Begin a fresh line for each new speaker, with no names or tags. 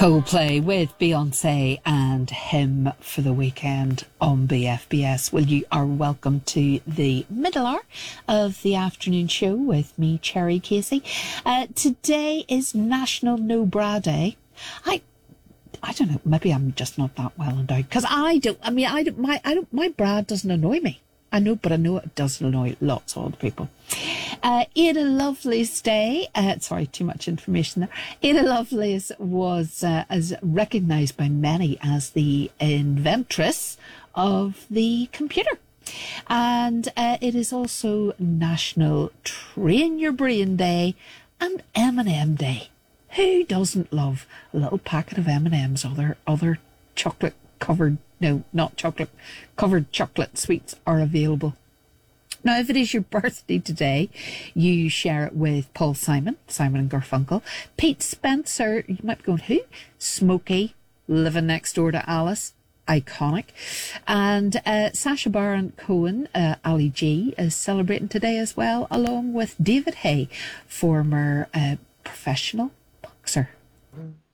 Coldplay with Beyonce and Him for the Weekend on BFBS. Well, you are welcome to the middle hour of the afternoon show with me, Cherry Casey. Today is National No Bra Day. I don't know, maybe I'm just not that well endowed, because my bra doesn't annoy me. I know it does annoy lots of other people. Ada Lovelace Day, sorry, too much information there. Ada Lovelace was as recognised by many as the inventress of the computer. And it is also National Train Your Brain Day and M&M Day. Who doesn't love a little packet of M&M's, other chocolate covered, no, not chocolate, covered chocolate sweets are available. Now, if it is your birthday today, you share it with Paul Simon and Garfunkel, Pete Spencer, you might be going, who? Smokey, living next door to Alice, iconic. And Sacha Baron Cohen, Ali G, is celebrating today as well, along with David Haye, former professional boxer.